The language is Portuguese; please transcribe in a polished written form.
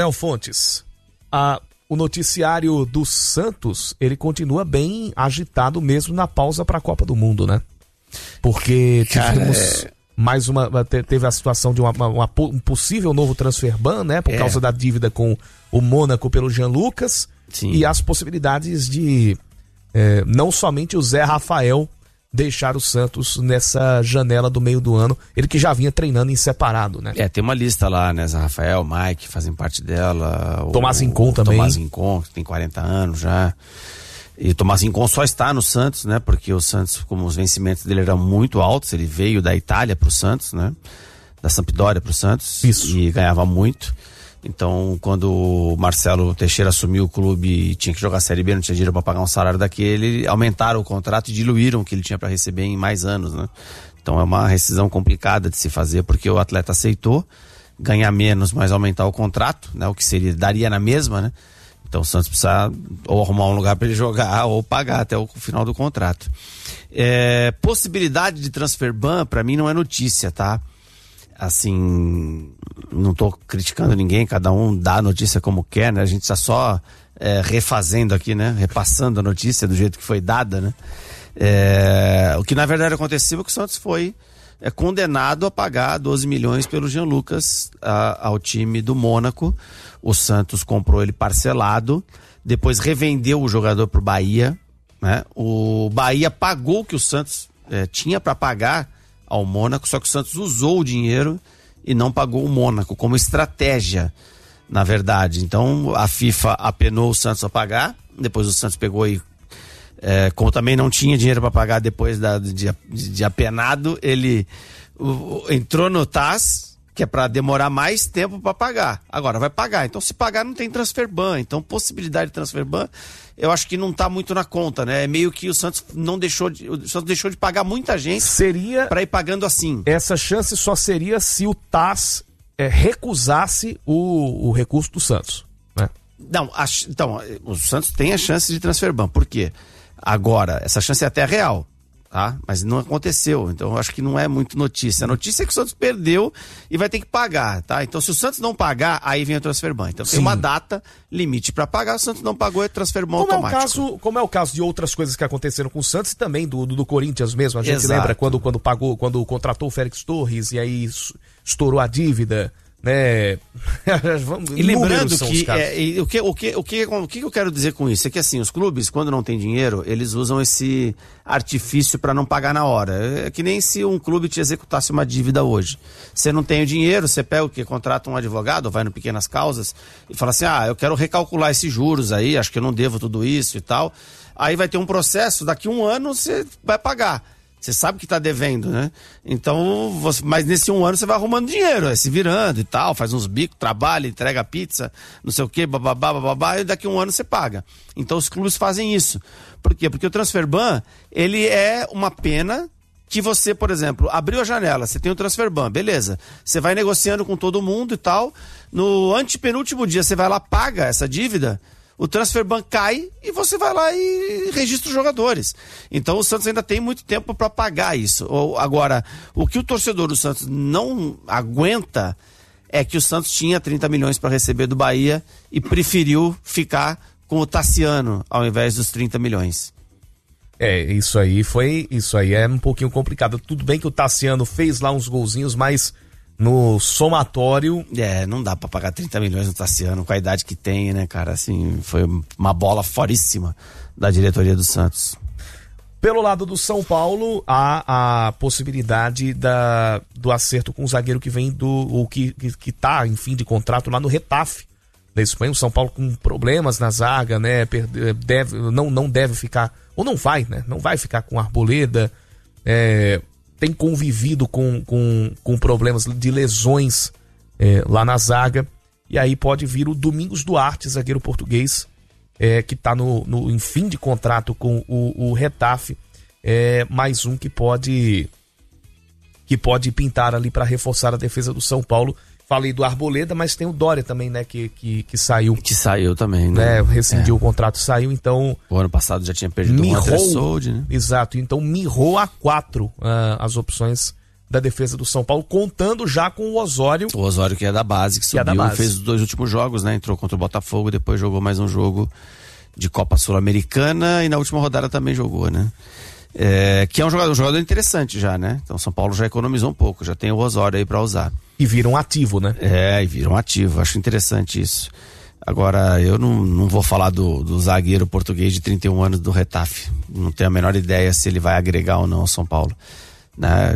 Léo Fontes, o noticiário do Santos, ele continua bem agitado mesmo na pausa para a Copa do Mundo, né? Porque tivemos teve a situação de um possível novo transfer ban, né? Por causa da dívida com o Mônaco pelo Jean Lucas. Sim. E as possibilidades de não somente o Zé Rafael deixar o Santos nessa janela do meio do ano, ele que já vinha treinando em separado, né? Tem uma lista lá, né? Zé Rafael, Mike, fazem parte dela. Tomás Rincon também. Tomás Rincon, que tem 40 anos já. E o Tomás Rincon só está no Santos, né? Porque o Santos, como os vencimentos dele eram muito altos, ele veio da Itália pro Santos, né? Da Sampdoria pro Santos. Isso. E ganhava muito. Então, quando o Marcelo Teixeira assumiu o clube e tinha que jogar a Série B, não tinha dinheiro para pagar um salário daquele, aumentaram o contrato e diluíram o que ele tinha para receber em mais anos, né? Então é uma rescisão complicada de se fazer, porque o atleta aceitou ganhar menos, mas aumentar o contrato, né? O que daria na mesma, né? Então o Santos precisa ou arrumar um lugar para ele jogar ou pagar até o final do contrato. Possibilidade de transfer ban, para mim, não é notícia, tá? Assim, não tô criticando ninguém, cada um dá a notícia como quer, né? A gente está só refazendo aqui, né? Repassando a notícia do jeito que foi dada, né? O que na verdade aconteceu é que o Santos foi condenado a pagar 12 milhões pelo Jean Lucas ao time do Mônaco. O Santos comprou ele parcelado, depois revendeu o jogador pro Bahia, né? O Bahia pagou o que o Santos tinha para pagar ao Mônaco, só que o Santos usou o dinheiro e não pagou o Mônaco como estratégia, na verdade. Então a FIFA apenou o Santos a pagar, depois o Santos pegou e como também não tinha dinheiro para pagar depois de apenado, ele entrou no TAS, que é para demorar mais tempo para pagar. Agora vai pagar, então se pagar não tem transfer ban, então possibilidade de transfer ban eu acho que não tá muito na conta, né? É meio que o Santos deixou de pagar muita gente para ir pagando assim. Essa chance só seria se o TAS recusasse o recurso do Santos, né? Não, então, o Santos tem a chance de transfer ban, por quê? Agora, essa chance é até real, tá? Mas não aconteceu, então eu acho que não é muito notícia. A notícia é que o Santos perdeu e vai ter que pagar, tá? Então se o Santos não pagar, aí vem o transfer ban. Então tem uma data limite para pagar, o Santos não pagou, é transfer ban automático. Como é o caso de outras coisas que aconteceram com o Santos e também do Corinthians mesmo. A gente lembra quando contratou o Félix Torres e aí estourou a dívida, né? E lembrando que o que eu quero dizer com isso é que assim, os clubes, quando não tem dinheiro, eles usam esse artifício para não pagar na hora. É que nem se um clube te executasse uma dívida hoje. Você não tem o dinheiro, você pega contrata um advogado, vai no Pequenas Causas e fala assim, eu quero recalcular esses juros aí, acho que eu não devo tudo isso e tal. Aí vai ter um processo, daqui 1 ano você vai pagar. Você sabe que tá devendo, né? Então, mas nesse 1 ano você vai arrumando dinheiro, se virando e tal, faz uns bicos, trabalha, entrega pizza, não sei o quê, bababá, e daqui 1 ano você paga. Então os clubes fazem isso. Por quê? Porque o transfer ban, ele é uma pena que você, por exemplo, abriu a janela, você tem o transfer ban, beleza. Você vai negociando com todo mundo e tal, no antepenúltimo dia você vai lá, paga essa dívida, o transfer ban cai e você vai lá e registra os jogadores. Então o Santos ainda tem muito tempo para pagar isso. Agora, o que o torcedor do Santos não aguenta é que o Santos tinha 30 milhões para receber do Bahia e preferiu ficar com o Tassiano ao invés dos 30 milhões. Isso aí é um pouquinho complicado. Tudo bem que o Tassiano fez lá uns golzinhos, mas no somatório... não dá pra pagar 30 milhões no Tassiano com a idade que tem, né, cara? Assim, foi uma bola foríssima da diretoria do Santos. Pelo lado do São Paulo, há a possibilidade do acerto com o zagueiro que vem que tá em fim de contrato lá no Getafe da Espanha. O São Paulo com problemas na zaga, né? Não deve ficar, ou não vai, né? Não vai ficar com Arboleda, tem convivido com problemas de lesões lá na zaga, e aí pode vir o Domingos Duarte, zagueiro português, que está em fim de contrato com o Getafe, mais um que pode pintar ali para reforçar a defesa do São Paulo. Falei do Arboleda, mas tem o Dória também, né, que saiu. Que saiu também, né? Rescindiu o contrato, saiu, então... O ano passado já tinha perdido o André Soldi, né? Exato, então mirrou a 4 as opções da defesa do São Paulo, contando já com o Osório. O Osório que é da base, que subiu e fez os 2 últimos jogos, né? Entrou contra o Botafogo, depois jogou mais um jogo de Copa Sul-Americana e na última rodada também jogou, né? Que é um jogador interessante já, né? Então São Paulo já economizou um pouco, já tem o Osório aí pra usar. E vira um ativo, né? E vira um ativo, acho interessante isso. Agora, eu não vou falar do zagueiro português de 31 anos do Retafe. Não tenho a menor ideia se ele vai agregar ou não ao São Paulo, né?